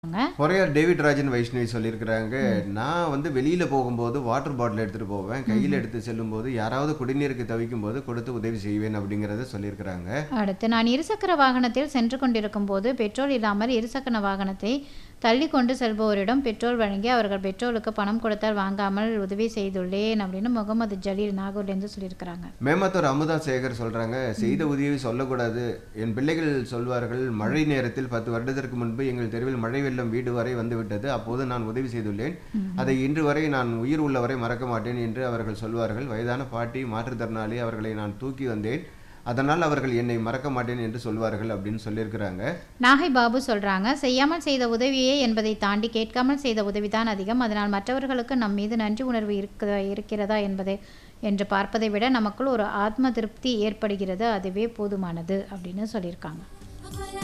Poraiyar David Rajan Vaishnavi சொல்லியிருக்கிறாங்க. நான் வந்து வெளியில போகும்போது வாட்டர் பாட்டில் எடுத்துட்டு போவேன். கையில் எடுத்து செல்லும்போது யாராவது குடிநீருக்கு தவிக்கும் போது கொடுத்து உதவி செய்வேன் அப்படிங்கிறத சொல்லியிருக்கிறாங்க. அடுத்து, நான் இருசக்கர வாகனத்தில் சென்று கொண்டிருக்கும் போது பெட்ரோல் இல்லாமல் இருசக்கர வாகனத்தை தள்ளி கொண்டு செல்பவரிடம் பெட்ரோல் வழங்கி அவர்கள் பெட்ரோலுக்கு பணம் கொடுத்தால் வாங்காமல் உதவி செய்துள்ளேன் அப்படின்னு முகமது ஜலீல் நாகூர்லேருந்து சொல்லியிருக்கிறாங்க. மேமத்தூர் அமுதா சேகர் சொல்றாங்க, செய்த உதவி சொல்லக்கூடாது. என் பிள்ளைகள் சொல்வார்கள், மழை நேரத்தில் 10 வருடத்திற்கு முன்பு எங்கள் தெருவில் மழை வெள்ளம் வீடு வரை வந்துவிட்டது. அப்போது நான் உதவி செய்துள்ளேன். அதை இன்று வரை நான் உயிர் உள்ளவரை மறக்க மாட்டேன் என்று அவர்கள் சொல்வார்கள். வயதான பாட்டி, மாற்றுத்திறனாளி, அவர்களை நான் தூக்கி வந்தேன். அதனால் அவர்கள் என்னை மறக்க மாட்டேன் என்று சொல்வார்கள் அப்படின்னு சொல்லியிருக்கிறாங்க. நாகை பாபு சொல்றாங்க, செய்யாமல் செய்த உதவியே என்பதை தாண்டி கேட்காமல் செய்த உதவிதான் அதிகம். அதனால் மற்றவர்களுக்கு நம் மீது நன்றி உணர்வு இருக்கிறதா என்று பார்ப்பதை விட நமக்குள் ஒரு ஆத்ம திருப்தி ஏற்படுகிறது. அதுவே போதுமானது அப்படின்னு சொல்லியிருக்காங்க.